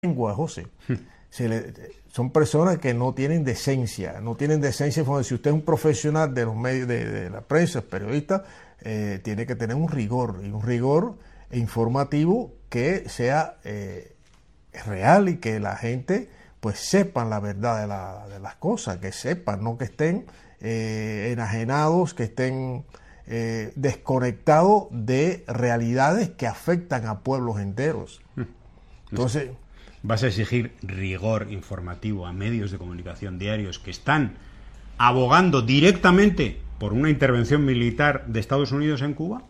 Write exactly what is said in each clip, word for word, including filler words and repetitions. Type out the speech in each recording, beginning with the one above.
lengua, José. Se le, son personas que no tienen decencia, no tienen decencia. Si usted es un profesional de los medios, de, de la prensa, periodista, eh, tiene que tener un rigor, y un rigor informativo que sea eh, real y que la gente pues sepan la verdad de, la, de las cosas, que sepan, no que estén eh, enajenados, que estén eh, desconectados de realidades que afectan a pueblos enteros. Entonces, vas a exigir rigor informativo a medios de comunicación diarios que están abogando directamente por una intervención militar de Estados Unidos en Cuba.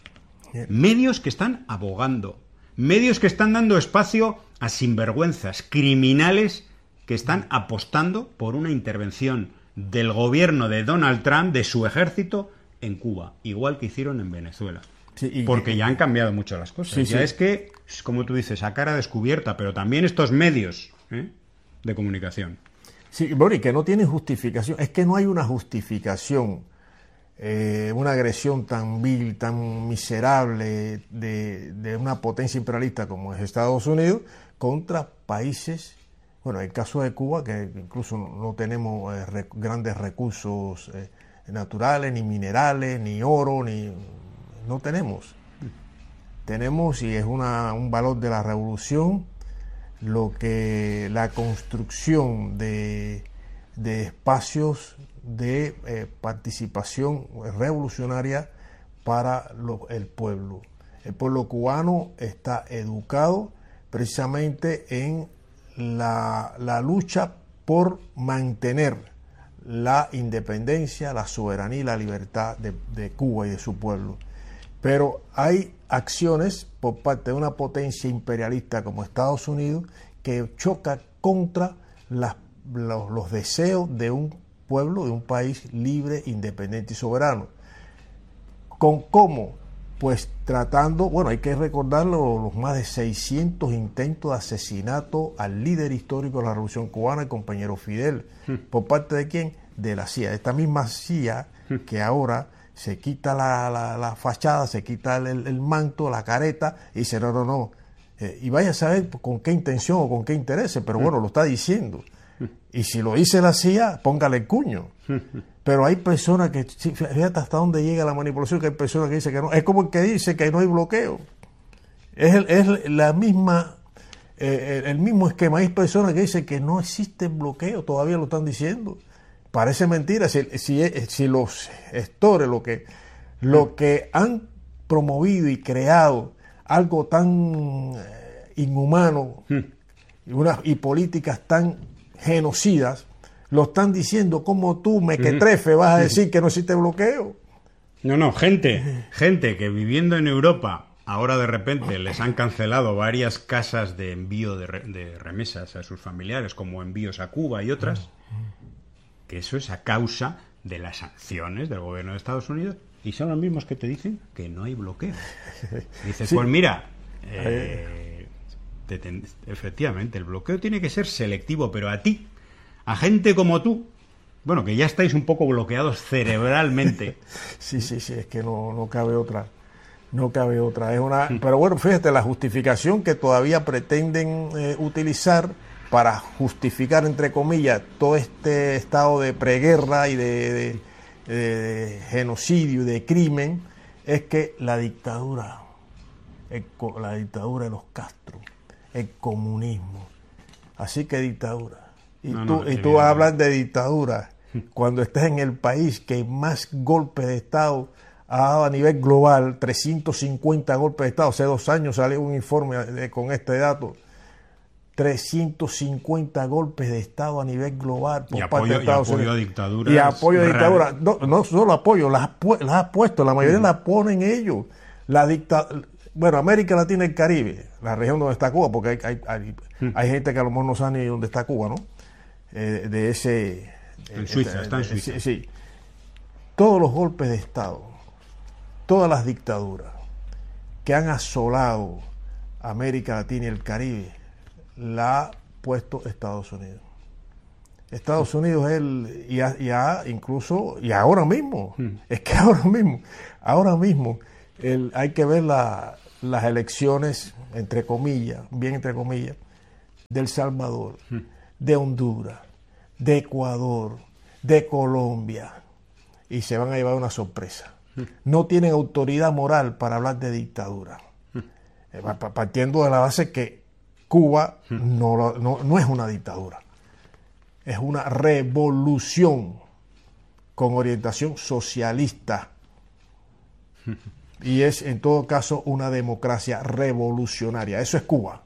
Medios que están abogando, medios que están dando espacio a sinvergüenzas, criminales que están apostando por una intervención del gobierno de Donald Trump, de su ejército, en Cuba, igual que hicieron en Venezuela. Sí, y, porque ya han cambiado mucho las cosas. Sí, ya sí. Es que, como tú dices, a cara descubierta, pero también estos medios ¿eh? de comunicación. Sí, bueno, y que no tienen justificación. Es que no hay una justificación, eh, una agresión tan vil, tan miserable de, de una potencia imperialista como es Estados Unidos contra países, bueno, en el caso de Cuba, que incluso no tenemos eh, re, grandes recursos eh, naturales, ni minerales, ni oro, ni... No tenemos. Tenemos, y es una, un valor de la revolución, lo que la construcción de, de espacios de eh, participación revolucionaria para lo, el pueblo. El pueblo cubano está educado precisamente en la, la lucha por mantener la independencia, la soberanía y la libertad de, de Cuba y de su pueblo. Pero hay acciones por parte de una potencia imperialista como Estados Unidos que choca contra las, los, los deseos de un pueblo, de un país libre, independiente y soberano. ¿Con cómo? Pues tratando, bueno, hay que recordar los, los más de seiscientos intentos de asesinato al líder histórico de la Revolución Cubana, el compañero Fidel. ¿Por parte de quién? De la C I A. Esta misma C I A que ahora se quita la, la, la fachada, se quita el, el manto, la careta, y dice, no, no, no. Eh, y vaya a saber con qué intención o con qué interés, pero bueno, lo está diciendo. Y si lo dice la C I A, póngale el cuño. Pero hay personas que, fíjate hasta dónde llega la manipulación, que hay personas que dicen que no. Es como el que dice que no hay bloqueo. Es, el, es la misma, eh, el mismo esquema. Hay personas que dicen que no existe bloqueo, todavía lo están diciendo. Parece mentira. Si, si, si los gestores, lo que, lo que han promovido y creado algo tan eh, inhumano y, una, y políticas tan genocidas, lo están diciendo, como tú, mequetrefe, vas a decir que no existe bloqueo. No, no, gente, gente que viviendo en Europa, ahora de repente les han cancelado varias casas de envío de, re, de remesas a sus familiares, como envíos a Cuba y otras, que eso es a causa de las sanciones del gobierno de Estados Unidos, y son los mismos que te dicen que no hay bloqueo. Dices, sí. Pues mira, eh, te ten, efectivamente, el bloqueo tiene que ser selectivo, pero a ti, a gente como tú, bueno, que ya estáis un poco bloqueados cerebralmente. Sí, sí, sí, es que no, no cabe otra, no cabe otra. Es una, sí. Pero bueno, fíjate, la justificación que todavía pretenden eh, utilizar para justificar, entre comillas, todo este estado de preguerra y de, de, de, de genocidio y de crimen, es que la dictadura, el, la dictadura de los Castro, el comunismo, así que dictadura. Y no, tú, no, y tú vas a hablar de dictadura cuando estés en el país que más golpes de Estado ha dado a nivel global, trescientos cincuenta golpes de Estado. Hace dos años salió un informe de, con este dato. trescientos cincuenta golpes de Estado a nivel global por y parte apoyo, de Estados y apoyo Unidos. A dictaduras y apoyo a dictadura. No, no solo apoyo, las, las ha puesto, la mayoría uh-huh. las ponen ellos. La dicta, bueno, América Latina y el Caribe, la región donde está Cuba, porque hay, hay, hay, uh-huh. hay gente que a lo mejor no sabe ni dónde está Cuba, ¿no? Eh, de ese... En Suiza, está en Suiza. Sí, sí. Todos los golpes de Estado, todas las dictaduras que han asolado América Latina y el Caribe, la ha puesto Estados Unidos. Estados Unidos es el, y, a, y a, incluso, y ahora mismo, hmm. es que ahora mismo, ahora mismo, el, hay que ver la, las elecciones, entre comillas, bien entre comillas, de El Salvador, de Honduras, de Ecuador, de Colombia, y se van a llevar una sorpresa. No tienen autoridad moral para hablar de dictadura, partiendo de la base que Cuba no, no, no es una dictadura, es una revolución con orientación socialista, y es en todo caso una democracia revolucionaria. Eso es Cuba.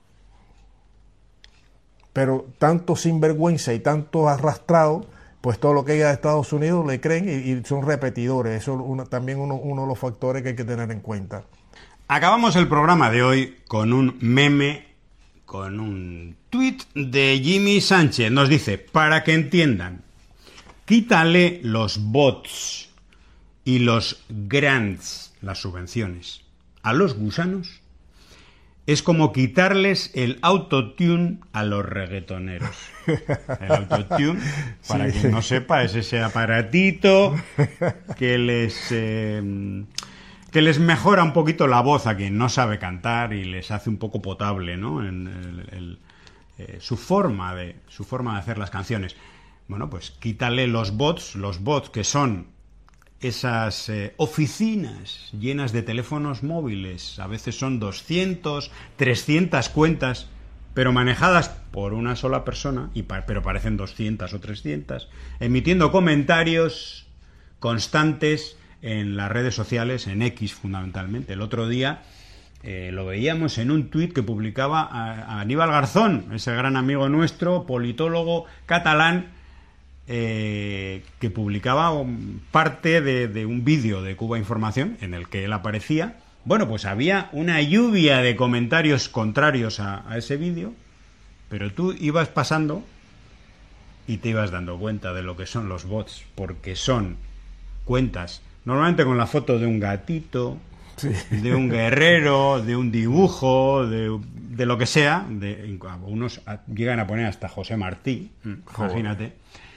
Pero tanto sinvergüenza y tanto arrastrado, pues todo lo que llega de Estados Unidos le creen y, y son repetidores. Eso es una, también uno, uno de los factores que hay que tener en cuenta. Acabamos el programa de hoy con un meme, con un tuit de Jimmy Sánchez. Nos dice, para que entiendan, quítale los bots y los grants, las subvenciones, a los gusanos. Es como quitarles el autotune a los reggaetoneros. El autotune, para sí. Quien no sepa, es ese aparatito que les eh, que les mejora un poquito la voz a quien no sabe cantar y les hace un poco potable, ¿no? En el, el, eh, su forma de su forma de hacer las canciones. Bueno, pues quítale los bots, los bots que son esas eh, oficinas llenas de teléfonos móviles, a veces son doscientas, trescientas cuentas, pero manejadas por una sola persona, y pa- pero parecen doscientas o trescientas, emitiendo comentarios constantes en las redes sociales, en X fundamentalmente. El otro día eh, lo veíamos en un tuit que publicaba a, a Aníbal Garzón, ese gran amigo nuestro, politólogo catalán, Eh, que publicaba un, parte de, de un vídeo de Cuba Información en el que él aparecía. Bueno, pues había una lluvia de comentarios contrarios a, a ese vídeo, pero tú ibas pasando y te ibas dando cuenta de lo que son los bots, porque son cuentas normalmente con la foto de un gatito, sí. de un guerrero, de un dibujo, de, de lo que sea, de, unos llegan a poner hasta José Martí, imagínate.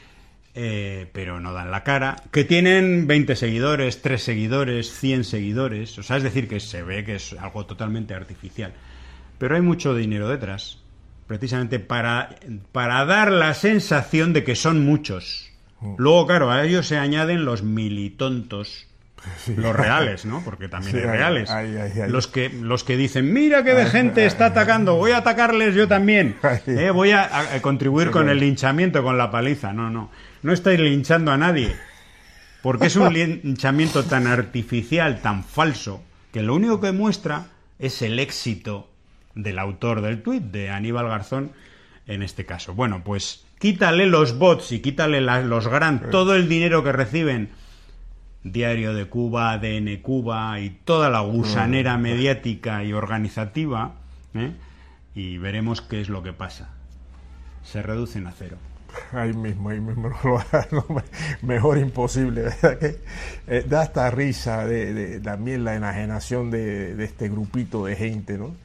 Eh, pero no dan la cara, que tienen veinte seguidores, tres seguidores, cien seguidores, o sea, es decir, que se ve que es algo totalmente artificial, pero hay mucho dinero detrás, precisamente para, para dar la sensación de que son muchos. Luego, claro, a ellos se añaden los militontos, sí. Los reales, ¿no? Porque también sí, hay reales, ay, ay, ay. Los que los que dicen, mira que de gente ay, está atacando, voy a atacarles yo también, eh, voy a, a contribuir sí, con el linchamiento, con la paliza. No, no, no estáis linchando a nadie, porque es un linchamiento tan artificial, tan falso, que lo único que muestra es el éxito del autor del tuit, de Aníbal Garzón, en este caso. Bueno, pues quítale los bots y quítale la, los grants, todo el dinero que reciben Diario de Cuba, A D N Cuba y toda la gusanera mediática y organizativa, ¿eh? Y veremos qué es lo que pasa. Se reducen a cero. Ahí mismo, ahí mismo, no, mejor imposible, ¿verdad? Que eh, da hasta risa de, de, también la enajenación de, de este grupito de gente, ¿no?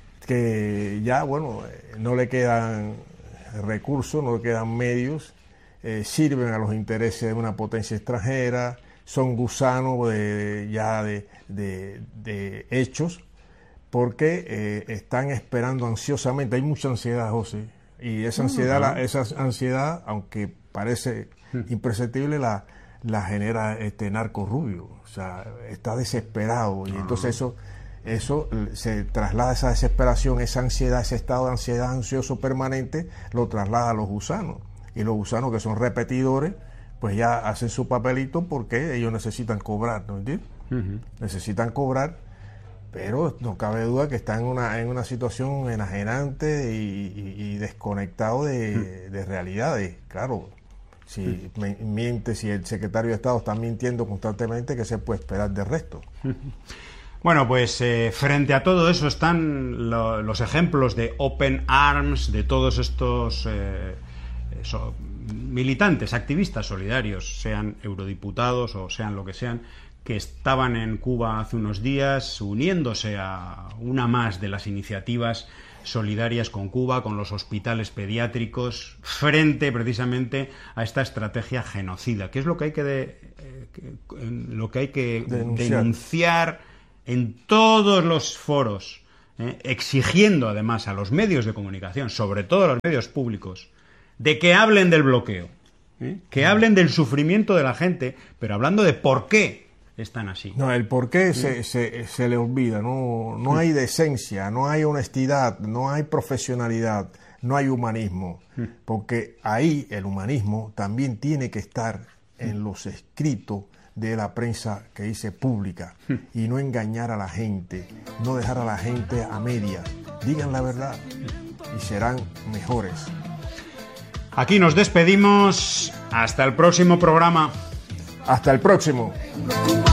Que ya, bueno, no le quedan recursos, no le quedan medios, eh, sirven a los intereses de una potencia extranjera, son gusanos de, ya de, de, de hechos, porque eh, están esperando ansiosamente. Hay mucha ansiedad, José, y esa ansiedad, uh-huh. la, esa ansiedad, aunque parece imperceptible, la, la genera este Narco Rubio. O sea, está desesperado, y uh-huh. entonces eso, eso se traslada, esa desesperación, esa ansiedad, ese estado de ansiedad ansioso permanente, lo traslada a los gusanos, y los gusanos, que son repetidores, pues ya hacen su papelito porque ellos necesitan cobrar, ¿no entiendes? Uh-huh. Necesitan cobrar, pero no cabe duda que están en una, en una situación enajenante y, y, y desconectado de, uh-huh. de realidades. Claro, si uh-huh. me, miente, si el secretario de Estado está mintiendo constantemente, ¿qué se puede esperar del resto? Uh-huh. Bueno, pues eh, frente a todo eso están lo, los ejemplos de Open Arms, de todos estos eh, eso, militantes, activistas solidarios, sean eurodiputados o sean lo que sean, que estaban en Cuba hace unos días uniéndose a una más de las iniciativas solidarias con Cuba, con los hospitales pediátricos, frente precisamente a esta estrategia genocida, que es lo que hay que, de, eh, que lo que hay que denunciar. denunciar en todos los foros, ¿eh? Exigiendo además a los medios de comunicación, sobre todo a los medios públicos, de que hablen del bloqueo, ¿eh? que hablen del sufrimiento de la gente, pero hablando de por qué están así. No, el por qué ¿Sí? se, se, se le olvida, no, no hay decencia, no hay honestidad, no hay profesionalidad, no hay humanismo, porque ahí el humanismo también tiene que estar en los escritos de la prensa que dice pública y no engañar a la gente, no dejar a la gente a medias, digan la verdad y serán mejores. Aquí nos despedimos, hasta el próximo programa. Hasta el próximo.